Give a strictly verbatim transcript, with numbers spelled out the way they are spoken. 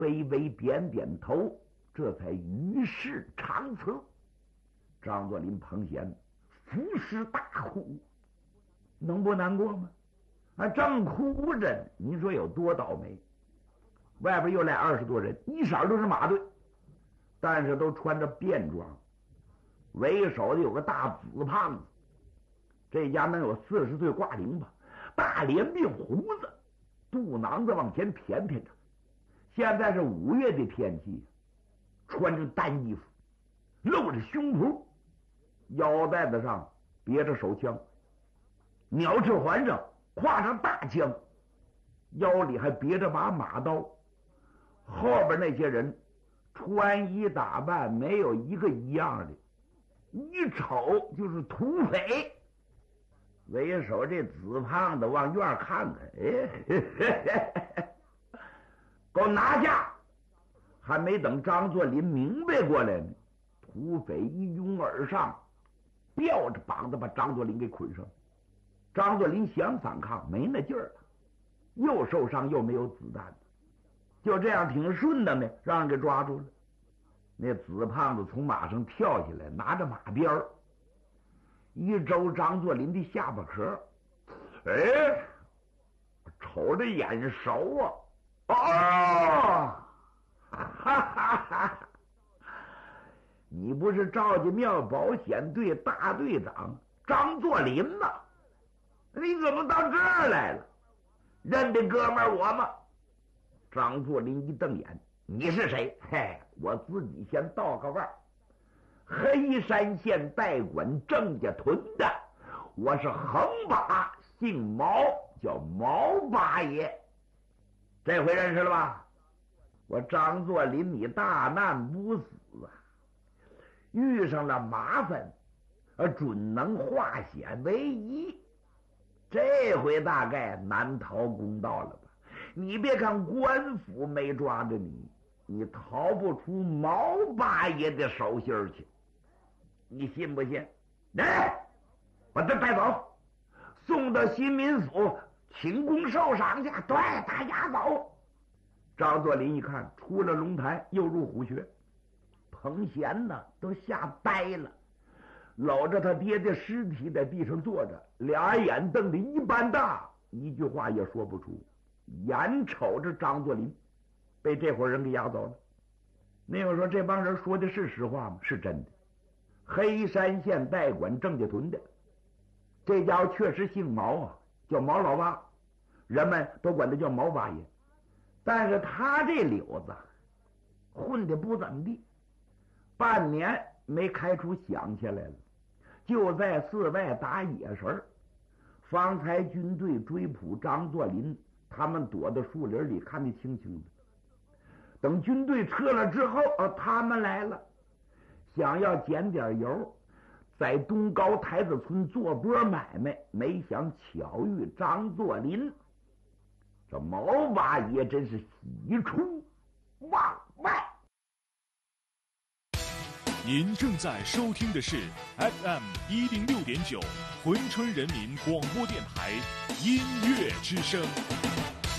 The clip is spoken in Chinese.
微微点点头，这才与世长辞。张作霖彭贤伏尸大哭，能不难过吗？啊，正哭着，您说有多倒霉？外边又来二十多人，一色都是马队，但是都穿着便装，为首的有个大紫胖子，这家能有四十岁挂零吧，大脸鬓胡子，肚囊子往前偏偏着。现在是五月的天气，穿着单衣服，露着胸脯，腰带子上别着手枪，鸟翅环上挎上大枪，腰里还别着把马刀。后边那些人穿衣打扮没有一个一样的，一瞅就是土匪。为首这紫胖子往院看看，哎，给我拿下！还没等张作霖明白过来呢，土匪一拥而上，吊着膀子把张作霖给捆上。张作霖想反抗没那劲儿了，又受伤又没有子弹，就这样挺顺的呢，让人给抓住了。那紫胖子从马上跳下来，拿着马鞭儿一周张作霖的下巴壳，哎，瞅着眼熟啊！哦，哈哈哈！你不是赵家庙保险队大队长张作霖吗？你怎么到这儿来了？认得哥们儿我吗？张作霖一瞪眼，你是谁？嘿，我自己先道个腕儿，黑山县代管郑家屯的，我是横把，姓毛，叫毛八爷。这回认识了吧？我张作霖，你大难不死啊！遇上了麻烦，呃，准能化险为夷。这回大概难逃公道了吧？你别看官府没抓着你，你逃不出毛八爷的手心去。你信不信？来，把他带走，送到新民府请功受赏去。对，大家走。张作霖一看，出了龙潭又入虎穴，彭贤呢都吓呆了，搂着他爹的尸体在地上坐着，俩眼瞪得一般大，一句话也说不出，眼瞅着张作霖被这伙人给押走了。那个说这帮人说的是实话吗？是真的。黑山县代管郑家屯的这家伙确实姓毛啊，叫毛老八，人们都管他叫毛八爷。但是他这柳子混的不怎么地，半年没开出响起来了，就在寺外打野神。方才军队追捕张作霖，他们躲到树林里看得清清的。等军队撤了之后，呃，他们来了，想要捡点油，在东高台子村做波买卖，没想巧遇张作霖。这毛八爷真是喜出望外。 您正在收听的是 F M 一零六点九，珲春人民广播电台音乐之声。